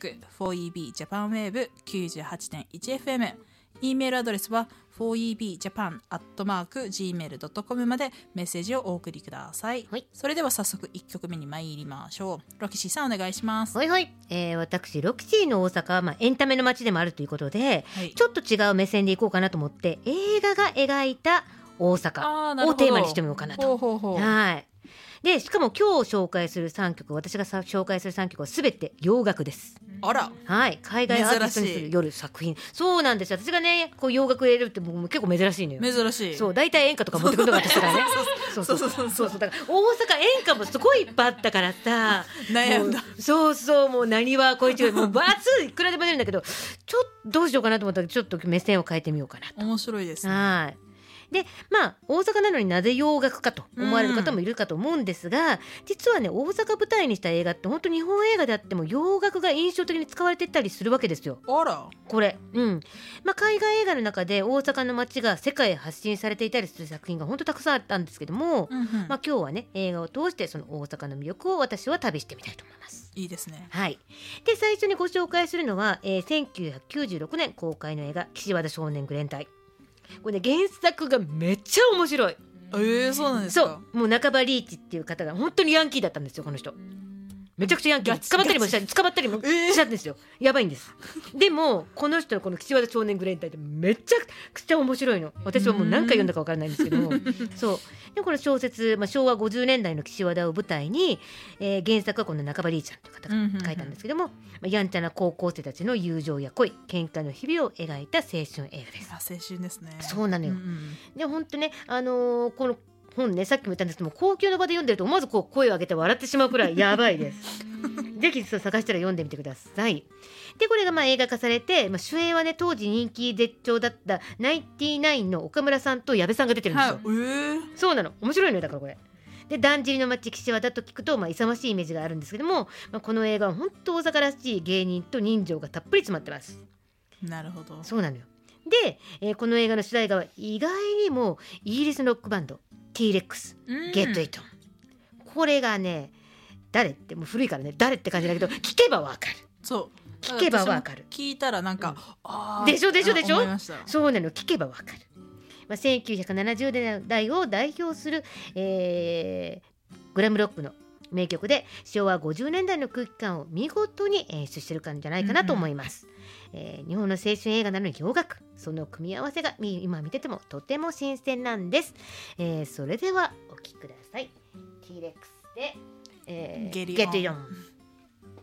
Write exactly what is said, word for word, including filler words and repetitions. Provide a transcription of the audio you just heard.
ク フォーイービー ジャパンウェーブ きゅうじゅうはちてんいちエフエム、 E メールアドレスは フォーイービージャパン アットマーク ジーメールドットコム までメッセージをお送りください、 はい、 それでは早速いっきょくめに参りましょう。ロキシーさんお願いします。 はいはい、えー、私ロキシーの大阪は、まあ、エンタメの街でもあるということで、 はい、 ちょっと違う目線でいこうかなと思って映画が描いた大阪をテーマにしてみようかなと。 ほうほうほう、 はい。でしかも今日紹介するさんきょく、私がさ紹介するさんきょくは全て洋楽です。 あら、 はい、海外アーティストにする夜作品。そうなんですよ。私がねこう洋楽入れるってもう結構珍しいのよ。 珍しい。 そう、大体演歌とか持ってくるのが私だからね。そうそうそうそうそうそう、だから大阪演歌もすごいいっぱいあったからさ悩んだ。 そうそう、もう何はこいつもうバツいくらでも出るんだけど、ちょっとどうしようかなと思ったらちょっと目線を変えてみようかなと。 面白いですね。 はい。でまあ大阪なのになぜ洋楽かと思われる方もいるかと思うんですが、うん、実はね大阪舞台にした映画って本当に日本映画であっても洋楽が印象的に使われていったりするわけですよ。 あら、 これ、うんまあ、海外映画の中で大阪の街が世界へ発信されていたりする作品が本当たくさんあったんですけども、 うんうん、 まあ、今日はね映画を通してその大阪の魅力を私は旅してみたいと思います。 いいですね。 はい。で最初にご紹介するのは、えー、せんきゅうひゃくきゅうじゅうろくねん公開の映画岸和田少年グレン隊。これね原作がめっちゃ面白い。 えー、そうなんですか。 そう、もう中場リーチっていう方が本当にヤンキーだったんですよこの人。めちゃくちゃヤンキー、捕まったりもしたり捕まったりもしたんですよ、えー、やばいんです。でもこの人のこの岸和田少年グレン隊ってめちゃくちゃ面白いの。私はもう何回読んだか分からないんですけどもそうでこの小説、まあ、しょうわごじゅうねんだいの岸和田を舞台に、えー、原作はこの中場リーちゃんという方が書いたんですけども、まあ、やんちゃな高校生たちの友情や恋喧嘩の日々を描いた青春映画です。 あ、青春ですね。 そうなのよ、 うんうん、 で本当ね、あのー、この本ねさっきも言ったんですけども公共の場で読んでると思わずこう声を上げて笑ってしまうくらいやばいですぜひ探したら読んでみてください。でこれがまあ映画化されて、まあ、主演はね当時人気絶頂だったナインティナインの岡村さんと矢部さんが出てるんですよ、 はい、えー、 そうなの、面白いのよだからこれでだんじりの町岸和田と聞くと、まあ、勇ましいイメージがあるんですけども、まあ、この映画は本当大阪らしい芸人と人情がたっぷり詰まってます。 なるほど。 そうなのよ。で、えー、この映画の主題歌は意外にもイギリスのロックバンド T レックス Get It On。 これがね誰ってもう古いからね誰って感じだけど聞けばわかる。 そう聞けばわかる。 聞いたらなんか、うん、あでしょでしょでしょ。そうなの、聞けばわかる。まあ、せんきゅうひゃくななじゅうねんだいを代表する、えー、グラムロックの名曲でしょうわごじゅうねんだいの空気感を見事に演出してるんじゃないかなと思います、うんうんえー、日本の青春映画なのに洋楽、その組み合わせが今見ててもとても新鮮なんです、えー、それではお聴きください。 T レックスで、えー、Get It On。